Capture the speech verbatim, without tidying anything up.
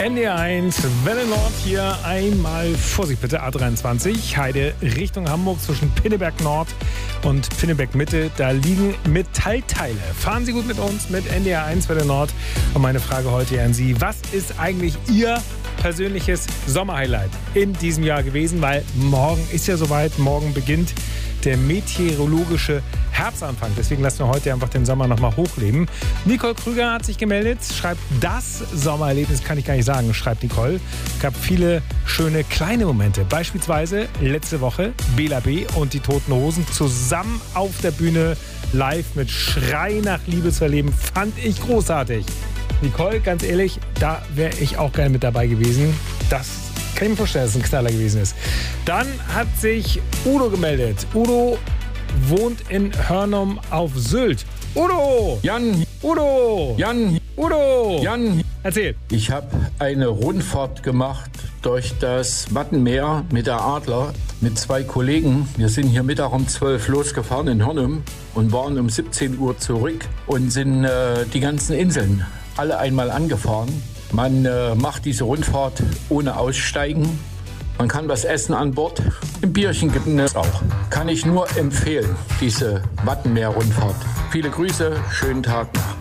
N D R eins, Welle Nord hier einmal, Vorsicht bitte, A dreiundzwanzig, Heide Richtung Hamburg zwischen Pinneberg Nord und Pinneberg Mitte, da liegen Metallteile. Fahren Sie gut mit uns, mit N D R eins, Welle Nord. Und meine Frage heute an Sie, was ist eigentlich Ihr persönliches Sommerhighlight in diesem Jahr gewesen? Weil morgen ist ja soweit, morgen beginnt der meteorologische Herbstanfang. Deswegen lassen wir heute einfach den Sommer nochmal hochleben. Nicole Krüger hat sich gemeldet, schreibt, das Sommererlebnis kann ich gar nicht sagen, schreibt Nicole. Es gab viele schöne kleine Momente. Beispielsweise letzte Woche Bela B. und die Toten Hosen zusammen auf der Bühne live mit Schrei nach Liebe zu erleben. Fand ich großartig. Nicole, ganz ehrlich, da wäre ich auch gerne mit dabei gewesen. Das kann ich mir vorstellen, dass es ein Knaller gewesen ist. Dann hat sich Udo gemeldet. Udo wohnt in Hörnum auf Sylt. Udo! Jan! Udo! Jan! Udo! Jan! Erzähl. Ich habe eine Rundfahrt gemacht durch das Wattenmeer mit der Adler mit zwei Kollegen. Wir sind hier Mittag um zwölf losgefahren in Hörnum und waren um siebzehn Uhr zurück und sind äh, die ganzen Inseln alle einmal angefahren. Man äh, macht diese Rundfahrt ohne Aussteigen. Man kann was essen an Bord. Ein Bierchen gibt es auch. Kann ich nur empfehlen, diese Wattenmeer-Rundfahrt. Viele Grüße, schönen Tag noch.